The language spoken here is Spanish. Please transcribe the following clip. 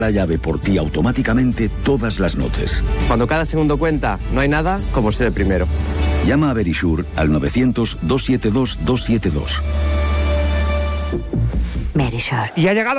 la llave por ti automáticamente todas las noches. Cuando cada segundo cuenta, no hay nada como ser el primero. Llama a Verisure al 900-272-272. Verisure. Y ha llegado